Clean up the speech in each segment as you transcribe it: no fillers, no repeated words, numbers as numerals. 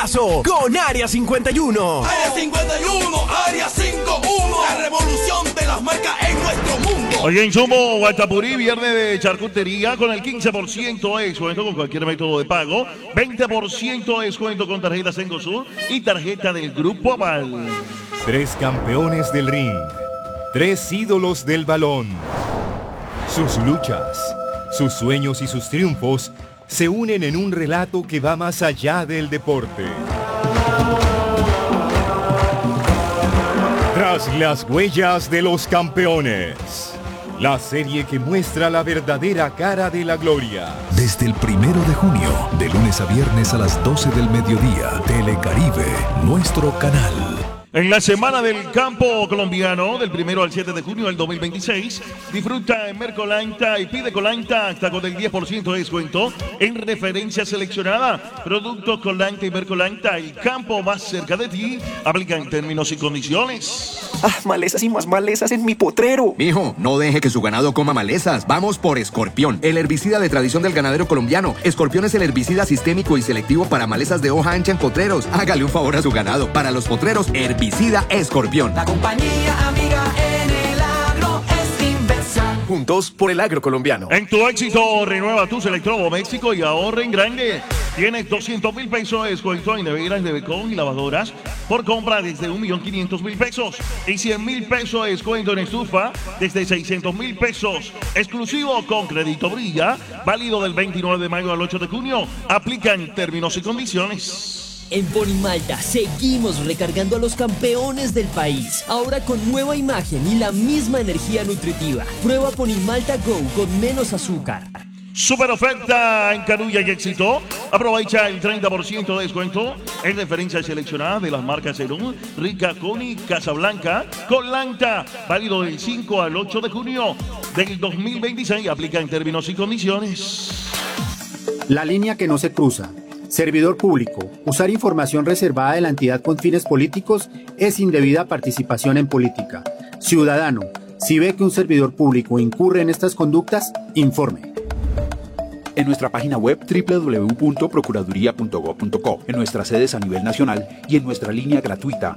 paso con Área 51. Área 51, Área 51, la revolución de las marcas en nuestro mundo. Hoy en Jumbo Guatapurí, viernes de charcutería con el 15% de descuento con cualquier método de pago, 20% de descuento con tarjetas Cencosud y tarjeta del Grupo Aval. 3 campeones del ring, 3 ídolos del balón. Sus luchas, sus sueños y sus triunfos se unen en un relato que va más allá del deporte. Tras las huellas de los campeones, la serie que muestra la verdadera cara de la gloria. Desde el 1 de junio, de lunes a viernes a las 12 del mediodía, Telecaribe, nuestro canal. En la Semana del Campo Colombiano, del 1 al 7 de junio del 2026, disfruta en Mercolanta y pide Colanta hasta con el 10% de descuento en referencia seleccionada. Productos Colanta y Mercolanta, el campo más cerca de ti. Aplican términos y condiciones. Malezas y más malezas en mi potrero. Mijo, no deje que su ganado coma malezas. Vamos por Escorpión, el herbicida de tradición del ganadero colombiano. Escorpión es el herbicida sistémico y selectivo para malezas de hoja ancha en potreros. Hágale un favor a su ganado. Para los potreros, herbicida Escorpión. La compañía amiga en el agro es Inversa. Juntos por el agro colombiano. En tu éxito, renueva tus electrodomésticos y ahorra en grande. Tienes 200,000 pesos de descuento en neveras de Becón y lavadoras por compra desde 1.500.000 pesos y 100,000 pesos de descuento en estufa desde 600,000 pesos. Exclusivo con Crédito Brilla, válido del 29 de mayo al 8 de junio. Aplican términos y condiciones. En Ponimalta seguimos recargando a los campeones del país, ahora con nueva imagen y la misma energía nutritiva. Prueba Ponimalta Go con menos azúcar. Super oferta en Carulla y Éxito. Aprovecha el 30% de descuento en referencia seleccionada de las marcas Cerón, Rica, Coni, Casablanca, Colanta. Válido del 5 al 8 de junio del 2026. Aplica en términos y condiciones. La línea que no se cruza. Servidor público. Usar información reservada de la entidad con fines políticos es indebida participación en política. Ciudadano, si ve que un servidor público incurre en estas conductas, informe. En nuestra página web www.procuraduría.gov.co, en nuestras sedes a nivel nacional y en nuestra línea gratuita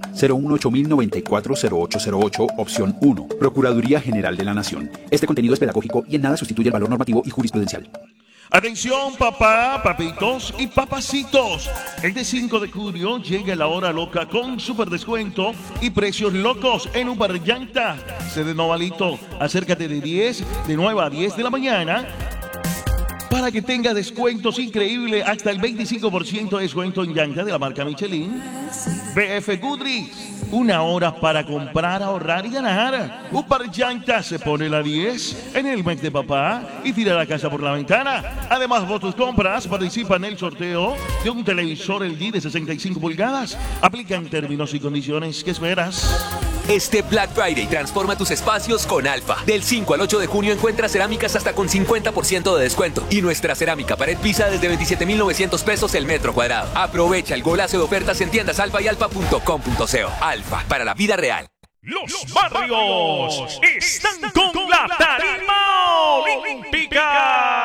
018-094-0808, opción 1. Procuraduría General de la Nación. Este contenido es pedagógico y en nada sustituye el valor normativo y jurisprudencial. Atención papá, papitos y papacitos. Este 5 de junio llega la hora loca con super descuento y precios locos en Upar Llanta. Sede Novalito, acércate de 9 a 10 de la mañana para que tenga descuentos increíbles, hasta el 25% de descuento en llanta de la marca Michelin. BF Goodrich, 1 hora para comprar, ahorrar y ganar. Upar Llanta se pone la 10 en el mes de papá y tira la casa por la ventana. Además, vos tus compras participan en el sorteo de un televisor LG de 65 pulgadas. Aplican términos y condiciones. ¿Qué esperas? Este Black Friday transforma tus espacios con Alfa. Del 5 al 8 de junio encuentras cerámicas hasta con 50% de descuento. Y nuestra cerámica pared pisa desde 27.900 pesos el metro cuadrado. Aprovecha el golazo de ofertas en tiendas Alfa y alfa.com.co. Alfa, para la vida real. Los barrios están con la tarima olímpica.